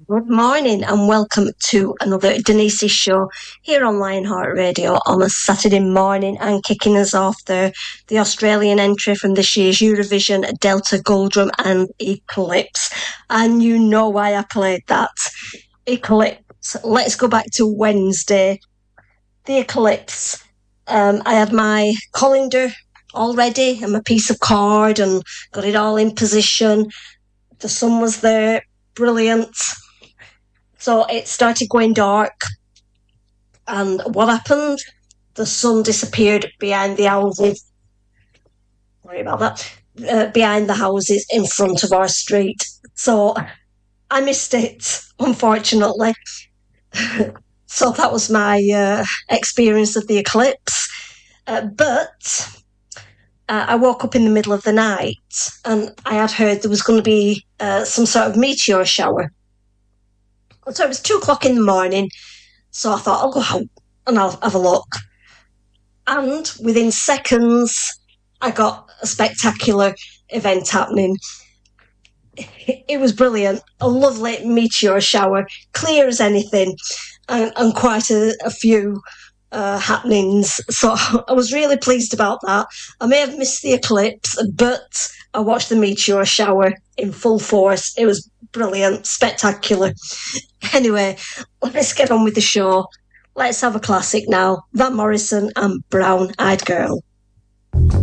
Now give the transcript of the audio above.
Good morning and welcome to another Denise's show here on Lionheart Radio on a Saturday morning, and kicking us off the Australian entry from this year's Eurovision, Delta Goldrum and Eclipse. And you know why I played that. Eclipse. Let's go back to Wednesday. The Eclipse. I had my colander all ready and my piece of card and got it all in position. The sun was there. Brilliant. So it started going dark, and what happened? The sun disappeared behind the houses. Sorry about that. Behind the houses in front of our street. So I missed it, unfortunately. So that was my experience of the eclipse. But I woke up in the middle of the night and I had heard there was going to be some sort of meteor shower. So it was 2 o'clock in the morning. So I thought I'll go out and I'll have a look. And within seconds, I got a spectacular event happening. It was brilliant. A lovely meteor shower, clear as anything, and quite a few happenings. So I was really pleased about that. I may have missed the eclipse, but I watched the meteor shower in full force. It was brilliant, spectacular. Anyway, let's get on with the show. Let's have a classic now. Van Morrison and Brown Eyed Girl.